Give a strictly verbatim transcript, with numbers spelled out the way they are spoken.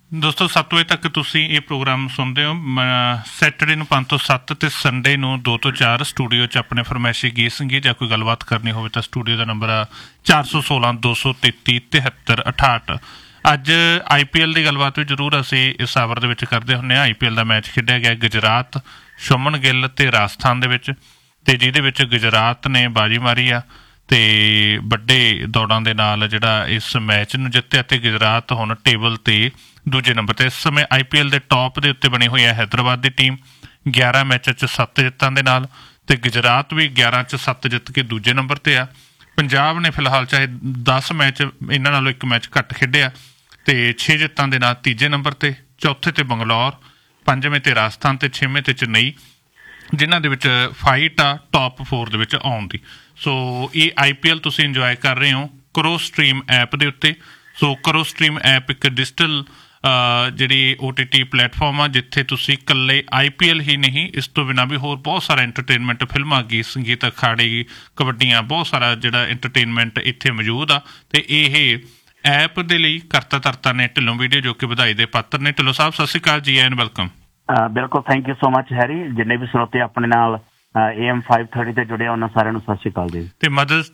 ਦੋਸਤੋ ਸੱਤ ਵਜੇ ਤੱਕ ਤੁਸੀਂ ਇਹ ਪ੍ਰੋਗਰਾਮ ਸੁਣਦੇ ਹੋ। ਸੈਟਰਡੇ ਨੂੰ ਪੰਜ ਤੋਂ ਸੱਤ ਅਤੇ ਸੰਡੇ ਨੂੰ ਦੋ ਤੋਂ ਚਾਰ ਸਟੂਡੀਓ 'ਚ ਆਪਣੇ ਫਰਮਾਇਸ਼ੀ ਗੀਤ ਸੰਗੀਤ ਜਾਂ ਕੋਈ ਗੱਲਬਾਤ ਕਰਨੀ ਹੋਵੇ ਤਾਂ ਸਟੂਡੀਓ ਦਾ ਨੰਬਰ ਆ ਚਾਰ ਸੌ ਸੋਲਾਂ ਦੋ ਸੌ ਤੇਤੀ ਤਿਹੱਤਰ ਅਠਾਹਠ। ਅੱਜ ਆਈ ਪੀ ਐਲ ਦੀ ਗੱਲਬਾਤ ਵੀ ਜ਼ਰੂਰ ਅਸੀਂ ਇਸ ਆਵਰ ਦੇ ਵਿੱਚ ਕਰਦੇ ਹੁੰਦੇ ਹਾਂ। ਆਈ ਪੀ ਐਲ ਦਾ ਮੈਚ ਖੇਡਿਆ ਗਿਆ ਗੁਜਰਾਤ ਸ਼ੁਭਮਨ ਗਿੱਲ ਅਤੇ ਰਾਜਸਥਾਨ ਦੇ ਵਿੱਚ, ਅਤੇ ਜਿਹਦੇ ਵਿੱਚ ਗੁਜਰਾਤ ਨੇ ਬਾਜੀ ਮਾਰੀ ਆ ਅਤੇ ਵੱਡੇ ਦੌੜਾਂ ਦੇ ਨਾਲ ਜਿਹੜਾ ਇਸ ਮੈਚ ਨੂੰ ਜਿੱਤਿਆ ਅਤੇ ਗੁਜਰਾਤ ਹੁਣ ਟੇਬਲ 'ਤੇ ਦੂਜੇ ਨੰਬਰ 'ਤੇ। ਇਸ ਸਮੇਂ ਆਈ ਪੀ ਐਲ ਦੇ ਟੌਪ ਦੇ ਉੱਤੇ ਬਣੀ ਹੋਈ ਹੈ ਹੈਦਰਾਬਾਦ ਦੀ ਟੀਮ ਗਿਆਰਾਂ ਮੈਚਾਂ 'ਚ ਸੱਤ ਜਿੱਤਾਂ ਦੇ ਨਾਲ, ਅਤੇ ਗੁਜਰਾਤ ਵੀ ਗਿਆਰਾਂ 'ਚ ਸੱਤ ਜਿੱਤ ਕੇ ਦੂਜੇ ਨੰਬਰ 'ਤੇ ਆ। ਪੰਜਾਬ ਨੇ ਫਿਲਹਾਲ ਚਾਹੇ ਦਸ ਮੈਚ ਇਹਨਾਂ ਨਾਲੋਂ ਇੱਕ ਮੈਚ ਘੱਟ ਖੇਡਿਆ ਅਤੇ ਛੇ ਜਿੱਤਾਂ ਦੇ ਨਾਲ ਤੀਜੇ ਨੰਬਰ 'ਤੇ। ਚੌਥੇ 'ਤੇ ਬੰਗਲੌਰ, ਪੰਜਵੇਂ 'ਤੇ ਰਾਜਸਥਾਨ ਅਤੇ ਛੇਵੇਂ 'ਤੇ ਚੇਨਈ, ਜਿਨ੍ਹਾਂ ਦੇ ਵਿੱਚ ਫਾਈਟ ਆ ਟੌਪ ਫੋਰ ਦੇ ਵਿੱਚ ਆਉਣ ਦੀ। ਸੋ ਇਹ ਆਈ ਪੀ ਐਲ ਤੁਸੀਂ ਇੰਜੋਏ ਕਰ ਰਹੇ ਹੋ ਕਰੋ ਸਟਰੀਮ ਐਪ ਦੇ ਉੱਤੇ। ਸੋ ਕਰੋ ਸਟਰੀਮ ਐਪ ਇੱਕ ਡਿਜੀਟਲ ਜਿਹੜੀ ਓ ਟੀ ਟੀ ਪਲੇਟਫਾਰਮ ਆ ਜਿੱਥੇ ਤੁਸੀਂ ਇਕੱਲੇ ਆਈ ਪੀ ਐਲ ਹੀ ਨਹੀਂ, ਇਸ ਤੋਂ ਬਿਨਾਂ ਵੀ ਹੋਰ ਬਹੁਤ ਸਾਰਾ ਐਂਟਰਟੇਨਮੈਂਟ, ਫਿਲਮਾਂ, ਗੀਤ ਸੰਗੀਤ, ਅਖਾੜੇ, ਕਬੱਡੀਆਂ, ਬਹੁਤ ਸਾਰਾ ਜਿਹੜਾ ਐਂਟਰਟੇਨਮੈਂਟ ਇੱਥੇ ਮੌਜੂਦ ਆ। ਅਤੇ ਇਹ ਐਪ ਦੇ ਲਈ ਕਰਤਾ ਧਰਤਾ ਨੇ ਢਿੱਲੋਂ ਵੀਡੀਓ ਜੋ ਕਿ ਵਧਾਈ ਦੇ ਪਾਤਰ ਨੇ। ਢਿੱਲੋਂ ਸਾਹਿਬ ਸਤਿ ਸ਼੍ਰੀ ਅਕਾਲ ਜੀ, ਐਨ ਵੈਲਕਮ। ਬਿਲਕੁਲ, thank you so much Harry. ਜਿੰਨੇ ਵੀ ਸਰੋਤੇ ਆਪਣੇ ਨਾਲ ਏ ਐਮ ਫਾਈਵ ਥਰਟੀ ਤੇ ਜੁੜੇ ਉਹਨਾਂ ਸਾਰਿਆਂ ਨੂੰ ਸਤਿ ਸ਼੍ਰੀ ਅਕਾਲ ਜੀ। ਤੇ ਮਦਰਸ